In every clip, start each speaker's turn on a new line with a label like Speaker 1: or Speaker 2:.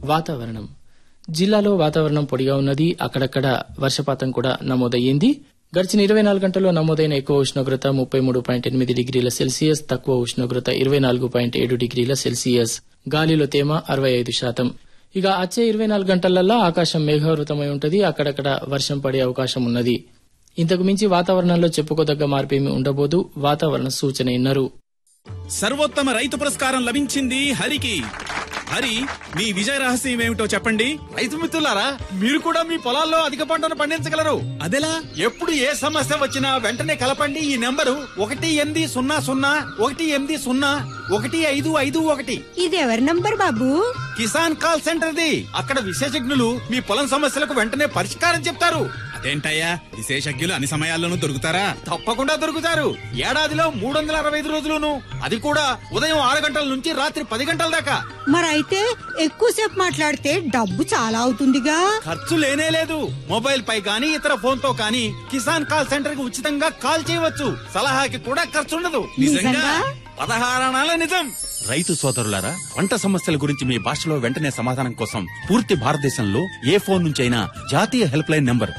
Speaker 1: వాతావరణం. జిల్లాలో వాతావరణం పొడిగా ఉన్నది. అక్కడక్కడ వర్షపాతం కూడా నమోదయ్యింది. గడిచిన 24 గంటల్లో నమోదైన ఎక్కువ ఉష్ణోగ్రత 33.8 డిగ్రీల సెల్సియస్, తక్కువ ఉష్ణోగ్రత 24.7 డిగ్రీల సెల్సియస్. గాలిలో తేమ 65%. ఇక వచ్చే 24 గంటలల్లా ఆకాశం మేఘావృతమై ఉంటది. అక్కడక్కడ వర్షం పడే అవకాశం ఉన్నది. ఇంతకు మించి వాతావరణంలో చెప్పుకోదగ్గ మార్పేమీ ఉండబోదు. వాతావరణ సూచన ఇన్నారు.
Speaker 2: సర్వోత్తమ రైతు పురస్కారం లభించింది హరికి. హరి, మీ విజయ రహస్యం ఏమిటో చెప్పండి.
Speaker 3: రైతు మిత్రులారా, మీరు కూడా మీ పొలాల్లో అధిక పంటను పండించగలరు.
Speaker 2: అదెలా?
Speaker 3: ఎప్పుడు ఏ సమస్య వచ్చినా వెంటనే కలపండి ఈ నెంబరు 1800
Speaker 4: ఇది ఎవరి number Babu?
Speaker 3: Kisan call centre the. అక్కడ విశేషజ్ఞులు మీ పొలం సమస్యలకు వెంటనే పరిష్కారం చెప్తారు.
Speaker 2: అదేంటయ్యా, విశేషజ్ఞులు అన్ని సమయాల్లోనూ దొరుకుతారా?
Speaker 3: తప్పకుండా దొరుకుతారు. ఏడాదిలో 365 రోజులును, అది కూడా ఉదయం 6 గంటల నుంచి రాత్రి 10 గంటల దాకా.
Speaker 4: మరైతే ఎక్కువసేపు మాట్లాడితే డబ్బు చాలా అవుతుందిగా.
Speaker 3: ఖర్చు లేనే లేదు. మొబైల్ పై గానీ ఇతర ఫోన్ తో కానీ కిసాన్ కాల్ సెంటర్ కి ఉచితంగా కాల్ చేయవచ్చు. సలహాకి కూడా ఖర్చుండదు.
Speaker 4: నిజంగా?
Speaker 3: 16 అణాల నిజం. రైతు సోదరులారా, పంట సమస్యల గురించి మీ భాషలో వెంటనే సమాధానం కోసం పూర్తి భారతదేశంలో ఏ ఫోన్ నుంచైనా జాతీయ హెల్ప్ లైన్ నంబర్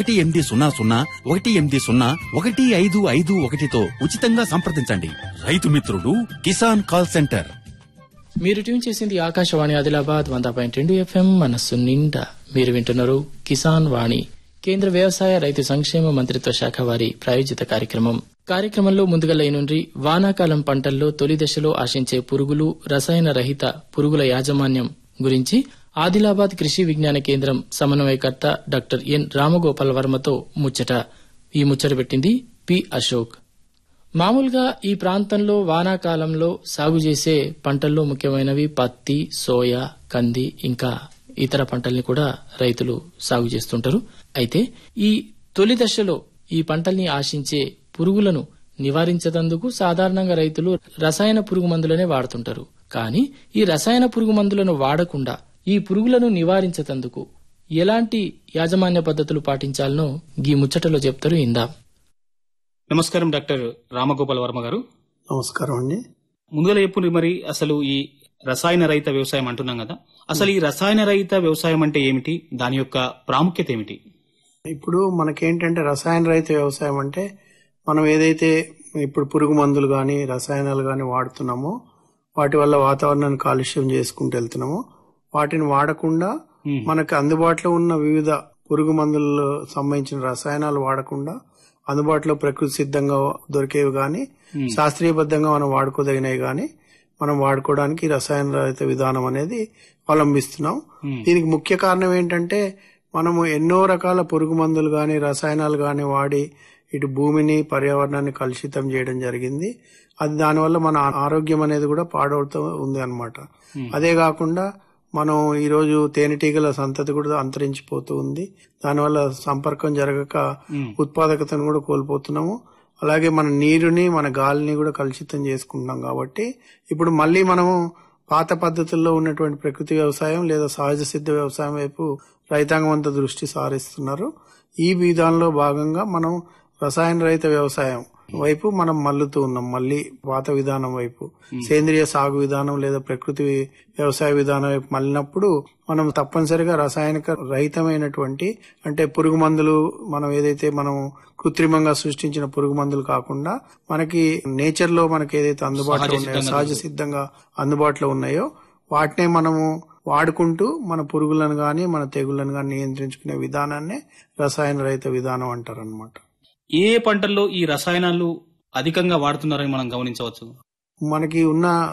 Speaker 3: 1800-11801-1551తో ఉచితంగా సంప్రదించండి. రైతు మిత్రుడు కిసాన్ కాల్ సెంటర్.
Speaker 1: మీరు ట్యూన్ చేసింది ఆకాశవాణి ఆదిలాబాద్ 100.2 FM మనస్సు నిండా. మీరు వింటున్నారు కిసాన్ వాణి, కేంద్ర వ్యవసాయ రైతు సంక్షేమ మంత్రిత్వ శాఖ వారి ప్రాయోజిత కార్యక్రమం. కార్యక్రమంలో ముందుగా లైనుండి వానాకాలం పంటల్లో తొలి దశలో ఆశించే పురుగులు, రసాయన రహిత పురుగుల యాజమాన్యం గురించి ఆదిలాబాద్ కృషి విజ్ఞాన కేంద్రం సమన్వయకర్త డాక్టర్ ఎన్ రామగోపాల్ వర్మతో ముచ్చట. ఈ ముచ్చట పెట్టింది పి అశోక్. మామూలుగా ఈ ప్రాంతంలో వానాకాలంలో సాగు చేసే పంటల్లో ముఖ్యమైనవి పత్తి, సోయా, కంది, ఇంకా ఇతర పంటల్ని కూడా రైతులు సాగు చేస్తుంటారు. అయితే ఈ తొలి దశలో ఈ పంటల్ని ఆశించే పురుగులను నివారించేందుకు సాధారణంగా రైతులు రసాయన పురుగు మందులనే వాడుతుంటారు. కానీ ఈ రసాయన పురుగు మందులను వాడకుండా ఈ పురుగులను నివారించేందుకు ఎలాంటి యాజమాన్య పద్ధతులు పాటించాలనో ఈ ముచ్చటలో చెప్తారు. ఇందా.
Speaker 5: నమస్కారం డాక్టర్ రామగోపాల్ వర్మ గారు.
Speaker 6: నమస్కారం అండి.
Speaker 5: ముందుగా చెప్పుండ్రి, మరి అసలు ఈ రసాయన రహిత వ్యవసాయం అంటున్నాం కదా, అసలు ఈ రసాయన రహిత వ్యవసాయం అంటే ఏమిటి, దాని యొక్క ప్రాముఖ్యత ఏమిటి?
Speaker 6: ఇప్పుడు మనకేంటంటే రసాయన రహిత వ్యవసాయం అంటే మనం ఏదైతే ఇప్పుడు పురుగు మందులు గాని రసాయనాలు గాని వాడుతున్నామో వాటి వల్ల వాతావరణాన్ని కాలుష్యం చేసుకుంటూ వెళ్తున్నామో వాటిని వాడకుండా మనకు అందుబాటులో ఉన్న వివిధ పురుగు మందులకు సంబంధించిన రసాయనాలు వాడకుండా అందుబాటులో ప్రకృతి సిద్ధంగా దొరికేవి గాని శాస్త్రీయబద్ధంగా మనం వాడుకోదగినవి గాని మనం వాడుకోవడానికి రసాయన రహిత విధానం అనేది అవలంబిస్తున్నాం. దీనికి ముఖ్య కారణం ఏంటంటే మనము ఎన్నో రకాల పురుగు మందులు గాని రసాయనాలు గాని వాడి ఇటు భూమిని పర్యావరణాన్ని కలుషితం చేయడం జరిగింది. అది దానివల్ల మన ఆరోగ్యం అనేది కూడా పాడవుతూ ఉంది అన్నమాట. అదే కాకుండా మనం ఈరోజు తేనెటీగల సంతతి కూడా అంతరించిపోతూ ఉంది. దానివల్ల సంపర్కం జరగక ఉత్పాదకతను కూడా కోల్పోతున్నాము. అలాగే మన నీరుని మన గాలిని కూడా కలుషితం చేసుకుంటున్నాం. కాబట్టి ఇప్పుడు మళ్ళీ మనము పాత పద్ధతుల్లో ఉన్నటువంటి ప్రకృతి వ్యవసాయం లేదా సహజ సిద్ధ వ్యవసాయం వైపు రైతాంగం అంతా దృష్టి సారిస్తున్నారు. ఈ విధానంలో భాగంగా మనం రసాయన రహిత వ్యవసాయం వైపు మనం మల్లుతూ ఉన్నాం. మళ్ళీ పాత విధానం వైపు సేంద్రియ సాగు విధానం లేదా ప్రకృతి వ్యవసాయ విధానం వైపు మళ్ళినప్పుడు మనం తప్పనిసరిగా రసాయనిక రహితమైనటువంటి అంటే పురుగు మందులు మనం ఏదైతే మనం కృత్రిమంగా సృష్టించిన పురుగు మందులు కాకుండా మనకి నేచర్ లో మనకి ఏదైతే అందుబాటులో ఉన్నాయో సహజ సిద్ధంగా అందుబాటులో ఉన్నాయో వాటినే మనము వాడుకుంటూ మన పురుగులను గాని మన తెగుళ్లను గాని నియంత్రించుకునే విధానాన్నే రసాయన రహిత విధానం అంటారన్నమాట.
Speaker 5: ఏ పంటల్లో ఈ రసాయనాలు అధికంగా వాడుతున్నారని మనం గమనించవచ్చు?
Speaker 6: మనకి ఉన్న